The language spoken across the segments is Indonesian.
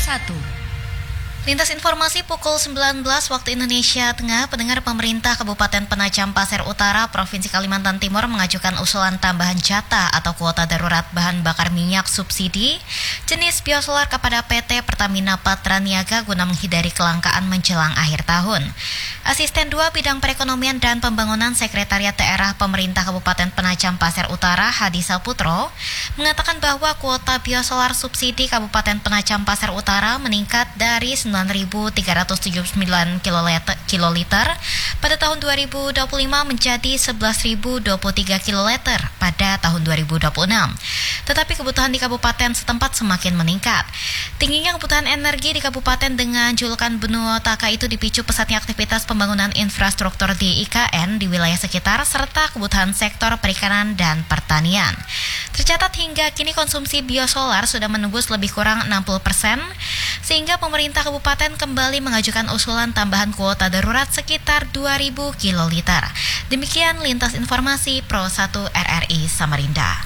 1. Lintas informasi pukul 19 waktu Indonesia Tengah, pendengar. Pemerintah Kabupaten Penajam Pasir Utara, Provinsi Kalimantan Timur mengajukan usulan tambahan jatah atau kuota darurat bahan bakar minyak subsidi jenis biosolar kepada PT Pertamina Patraniaga guna menghindari kelangkaan menjelang akhir tahun. Asisten 2 Bidang Perekonomian dan Pembangunan Sekretariat Daerah Pemerintah Kabupaten Penajam Pasir Utara, Hadi Saputro, mengatakan bahwa kuota biosolar subsidi Kabupaten Penajam Pasir Utara meningkat dari 9.379 kiloliter pada tahun 2025 menjadi 11.023 kiloliter pada tahun 2026. Tetapi kebutuhan di kabupaten setempat semakin meningkat. Tingginya kebutuhan energi di kabupaten dengan julukan benua Taka itu dipicu pesatnya aktivitas pembangunan infrastruktur di IKN di wilayah sekitar serta kebutuhan sektor perikanan dan pertanian. Tercatat hingga kini konsumsi biosolar sudah menembus lebih kurang 60%, sehingga pemerintah kabupaten kembali mengajukan usulan tambahan kuota darurat sekitar 2.000 kiloliter. Demikian lintas informasi Pro 1 RRI Samarinda.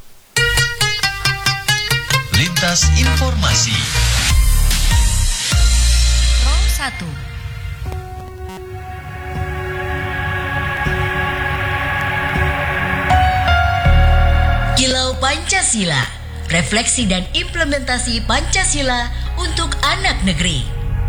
Lintas informasi Pro 1. Kilau Pancasila, refleksi dan implementasi Pancasila untuk anak negeri.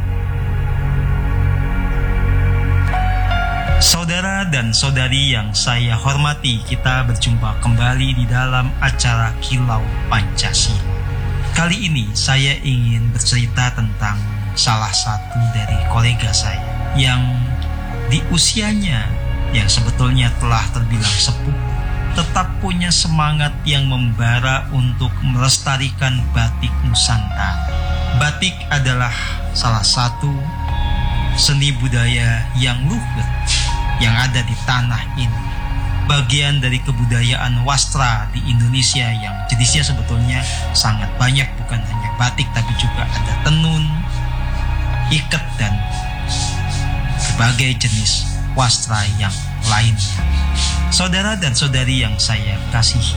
Saudara dan saudari yang saya hormati, kita berjumpa kembali di dalam acara Kilau Pancasila. Kali ini saya ingin bercerita tentang salah satu dari kolega saya yang di usianya yang sebetulnya telah terbilang sepuh, tetap punya semangat yang membara untuk melestarikan batik Nusantara. Batik adalah salah satu seni budaya yang luhur yang ada di tanah ini. Bagian dari kebudayaan wastra di Indonesia yang jenisnya sebetulnya sangat banyak, bukan hanya batik tapi juga ada tenun, ikat, dan berbagai jenis wastra yang lainnya. Saudara dan saudari yang saya kasihi,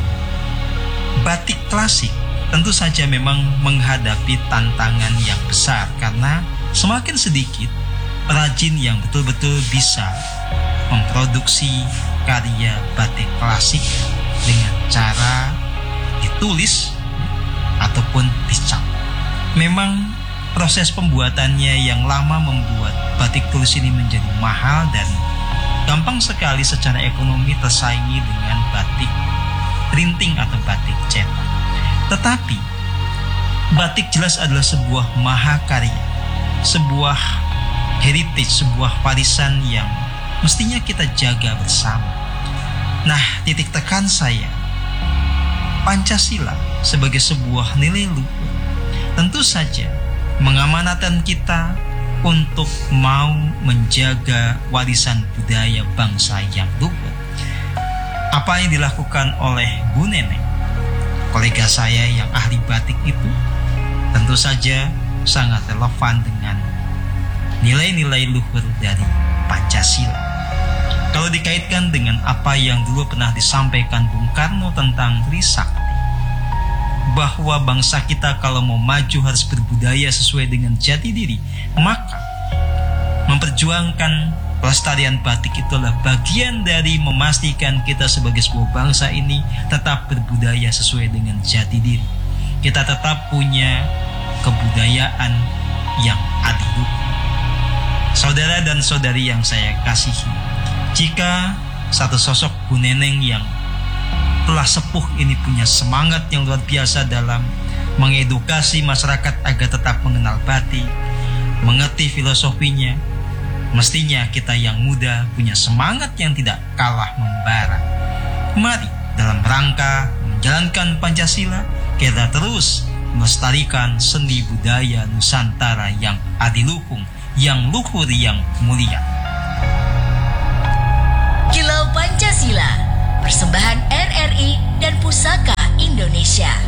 batik klasik tentu saja memang menghadapi tantangan yang besar karena semakin sedikit perajin yang betul-betul bisa memproduksi karya batik klasik dengan cara ditulis ataupun dicap. Memang proses pembuatannya yang lama membuat batik tulis ini menjadi mahal dan gampang sekali secara ekonomi tersaingi dengan batik printing atau batik cetak. Tetapi batik jelas adalah sebuah mahakarya, sebuah heritage, sebuah warisan yang mestinya kita jaga bersama. Nah, titik tekan saya, Pancasila sebagai sebuah nilai luhur tentu saja mengamanatkan kita untuk mau menjaga warisan budaya bangsa yang luhur. Apa yang dilakukan oleh Bu Neneng, kolega saya yang ahli batik itu, tentu saja sangat relevan dengan nilai-nilai luhur dari Pancasila. Kalau dikaitkan dengan apa yang dulu pernah disampaikan Bung Karno tentang Trisakti, bahwa bangsa kita kalau mau maju harus berbudaya sesuai dengan jati diri, maka memperjuangkan pelestarian batik itulah bagian dari memastikan kita sebagai sebuah bangsa ini tetap berbudaya sesuai dengan jati diri. Kita tetap punya kebudayaan yang adiluhur. Saudara dan saudari yang saya kasihi, jika satu sosok Bu Neneng yang telah sepuh ini punya semangat yang luar biasa dalam mengedukasi masyarakat agar tetap mengenal batik, mengerti filosofinya, mestinya kita yang muda punya semangat yang tidak kalah membara. Mari dalam rangka menjalankan Pancasila, kita terus melestarikan seni budaya Nusantara yang adiluhung, yang luhur, yang mulia. Kilau Pancasila, persembahan RRI dan Pusaka Indonesia.